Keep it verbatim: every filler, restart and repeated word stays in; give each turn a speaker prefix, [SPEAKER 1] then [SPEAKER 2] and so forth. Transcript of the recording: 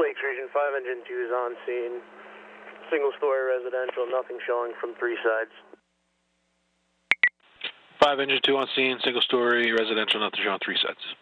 [SPEAKER 1] Lakes Region five, Engine two is on scene. Single-story residential, nothing showing from three sides.
[SPEAKER 2] five, Engine two on scene, single-story residential, nothing showing three sides.